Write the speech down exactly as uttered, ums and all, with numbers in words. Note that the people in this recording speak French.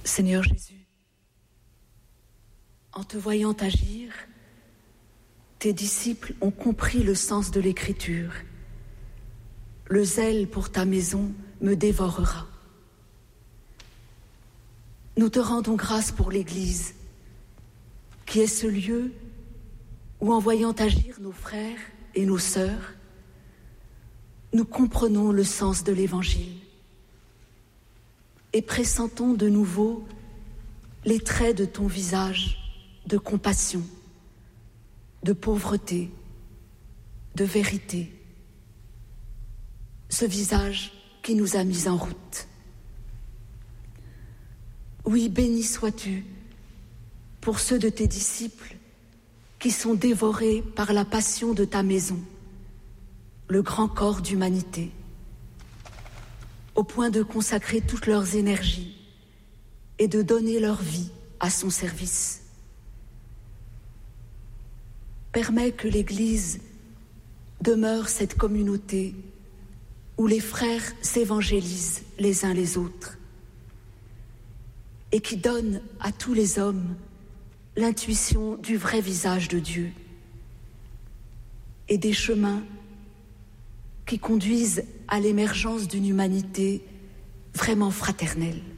Seigneur Jésus, en te voyant agir, tes disciples ont compris le sens de l'Écriture. Le zèle pour ta maison me dévorera. Nous te rendons grâce pour l'Église, qui est ce lieu où, en voyant agir nos frères et nos sœurs, nous comprenons le sens de l'Évangile et pressentons de nouveau les traits de ton visage de compassion, de pauvreté, de vérité, ce visage qui nous a mis en route. Oui, béni sois-tu pour ceux de tes disciples qui sont dévorés par la passion de ta maison, le grand corps d'humanité, au point de consacrer toutes leurs énergies et de donner leur vie à son service. Permets que l'Église demeure cette communauté où les frères s'évangélisent les uns les autres et qui donne à tous les hommes l'intuition du vrai visage de Dieu et des chemins qui conduisent à l'émergence d'une humanité vraiment fraternelle.